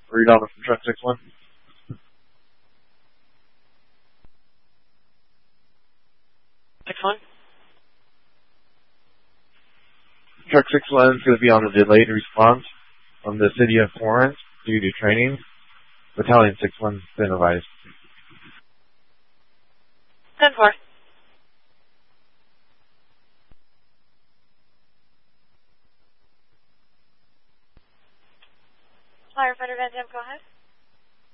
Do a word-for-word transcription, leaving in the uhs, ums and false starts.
Read on from Truck six one. six one? Truck six one is going to be on a delayed response from the city of Florence due to training. Battalion six one has been advised. ten four. Firefighter Van Dam, go ahead.